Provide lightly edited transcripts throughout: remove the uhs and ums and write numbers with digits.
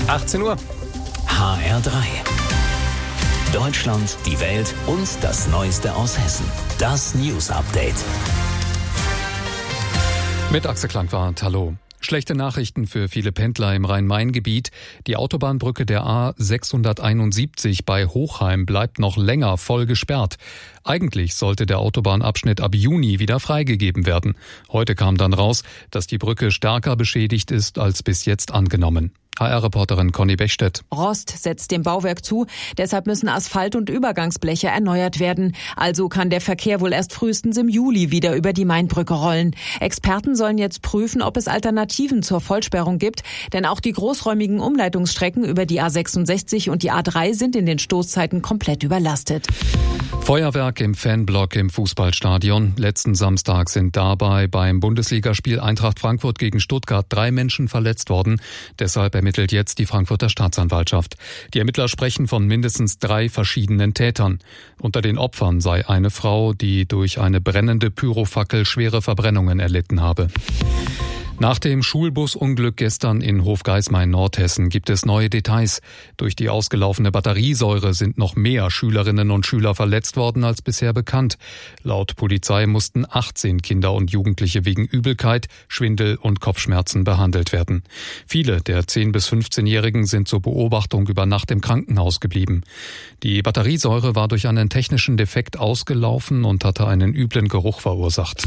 18 Uhr. HR3. Deutschland, die Welt und das Neueste aus Hessen. Das News Update. Mit Axel Klangwart, hallo. Schlechte Nachrichten für viele Pendler im Rhein-Main-Gebiet. Die Autobahnbrücke der A671 bei Hochheim bleibt noch länger voll gesperrt. Eigentlich sollte der Autobahnabschnitt ab Juni wieder freigegeben werden. Heute kam dann raus, dass die Brücke stärker beschädigt ist als bis jetzt angenommen. HR-Reporterin Conny Bechstedt. Rost setzt dem Bauwerk zu, deshalb müssen Asphalt- und Übergangsbleche erneuert werden. Also kann der Verkehr wohl erst frühestens im Juli wieder über die Mainbrücke rollen. Experten sollen jetzt prüfen, ob es Alternativen zur Vollsperrung gibt, denn auch die großräumigen Umleitungsstrecken über die A66 und die A3 sind in den Stoßzeiten komplett überlastet. Feuerwerk im Fanblock im Fußballstadion. Letzten Samstag sind dabei beim Bundesligaspiel Eintracht Frankfurt gegen Stuttgart 3 Menschen verletzt worden. Deshalb ermittelt jetzt die Frankfurter Staatsanwaltschaft. Die Ermittler sprechen von mindestens 3 verschiedenen Tätern. Unter den Opfern sei eine Frau, die durch eine brennende Pyrofackel schwere Verbrennungen erlitten habe. Nach dem Schulbusunglück gestern in Hofgeismar, Nordhessen, gibt es neue Details. Durch die ausgelaufene Batteriesäure sind noch mehr Schülerinnen und Schüler verletzt worden als bisher bekannt. Laut Polizei mussten 18 Kinder und Jugendliche wegen Übelkeit, Schwindel und Kopfschmerzen behandelt werden. Viele der 10- bis 15-Jährigen sind zur Beobachtung über Nacht im Krankenhaus geblieben. Die Batteriesäure war durch einen technischen Defekt ausgelaufen und hatte einen üblen Geruch verursacht.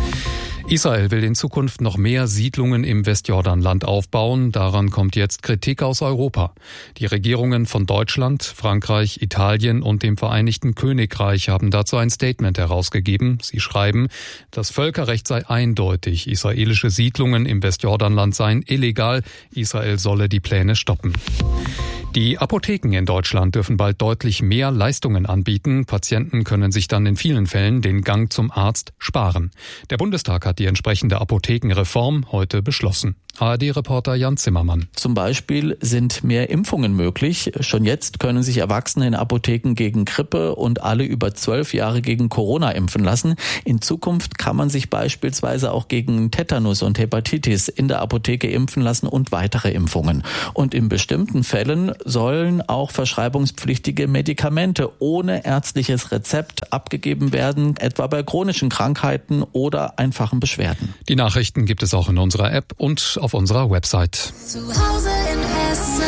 Israel will in Zukunft noch mehr Siedlungen im Westjordanland aufbauen. Daran kommt jetzt Kritik aus Europa. Die Regierungen von Deutschland, Frankreich, Italien und dem Vereinigten Königreich haben dazu ein Statement herausgegeben. Sie schreiben, das Völkerrecht sei eindeutig. Israelische Siedlungen im Westjordanland seien illegal. Israel solle die Pläne stoppen. Die Apotheken in Deutschland dürfen bald deutlich mehr Leistungen anbieten. Patienten können sich dann in vielen Fällen den Gang zum Arzt sparen. Der Bundestag hat die entsprechende Apothekenreform heute beschlossen. ARD-Reporter Jan Zimmermann. Zum Beispiel sind mehr Impfungen möglich. Schon jetzt können sich Erwachsene in Apotheken gegen Grippe und alle über 12 Jahre gegen Corona impfen lassen. In Zukunft kann man sich beispielsweise auch gegen Tetanus und Hepatitis in der Apotheke impfen lassen und weitere Impfungen. Und in bestimmten Fällen sollen auch verschreibungspflichtige Medikamente ohne ärztliches Rezept abgegeben werden, etwa bei chronischen Krankheiten oder einfachen Beschwerden. Die Nachrichten gibt es auch in unserer App und auf unserer Website. Zu Hause in Hessen.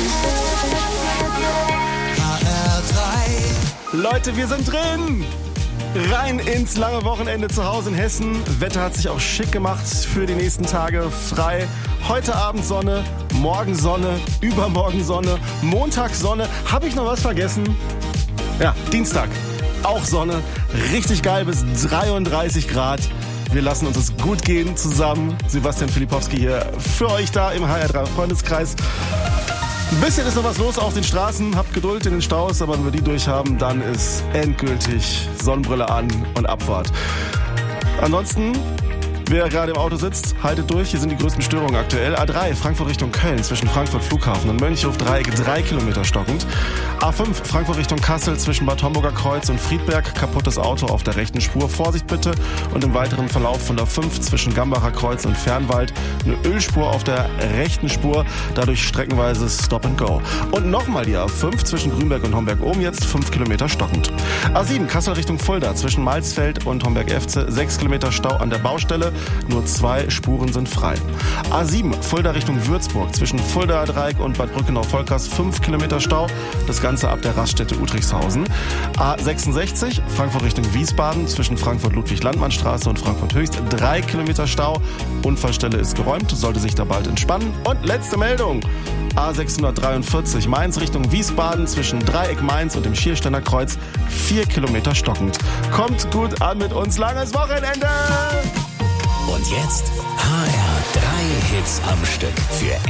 HR3. Leute, wir sind drin! Rein ins lange Wochenende zu Hause in Hessen. Wetter hat sich auch schick gemacht für die nächsten Tage. Frei. Heute Abend Sonne, morgen Sonne, übermorgen Sonne, Montag Sonne. Habe ich noch was vergessen? Ja, Dienstag. Auch Sonne. Richtig geil bis 33 Grad. Wir lassen uns es gut gehen zusammen. Sebastian Filipowski hier für euch da im HR3 Freundeskreis. Ein bisschen ist noch was los auf den Straßen. Habt Geduld in den Staus, aber wenn wir die durch haben, dann ist endgültig Sonnenbrille an und Abfahrt. Ansonsten, wer gerade im Auto sitzt, haltet durch. Hier sind die größten Störungen aktuell. A3 Frankfurt Richtung Köln zwischen Frankfurt Flughafen und Mönchhof-Dreieck 3 Kilometer stockend. A5 Frankfurt Richtung Kassel zwischen Bad Homburger Kreuz und Friedberg. Kaputtes Auto auf der rechten Spur. Vorsicht bitte. Und im weiteren Verlauf von der 5 zwischen Gambacher Kreuz und Fernwald eine Ölspur auf der rechten Spur. Dadurch streckenweise Stop and Go. Und nochmal die A5 zwischen Grünberg und Homberg-Ohm jetzt 5 Kilometer stockend. A7 Kassel Richtung Fulda zwischen Malzfeld und Homberg-Efze 6 Kilometer Stau an der Baustelle. Nur 2 Spuren sind frei. A7 Fulda Richtung Würzburg zwischen Fuldaer Dreieck und Bad Brückenau-Volkers 5 Kilometer Stau. Das Ganze ab der Raststätte Utrichshausen. A66 Frankfurt Richtung Wiesbaden zwischen Frankfurt-Ludwig-Landmann-Straße und Frankfurt-Höchst 3 Kilometer Stau. Unfallstelle ist geräumt, sollte sich da bald entspannen. Und letzte Meldung. A643 Mainz Richtung Wiesbaden zwischen Dreieck Mainz und dem Schiersteiner Kreuz 4 Kilometer stockend. Kommt gut an mit uns. Langes Wochenende! Und jetzt HR3 Hits am Stück für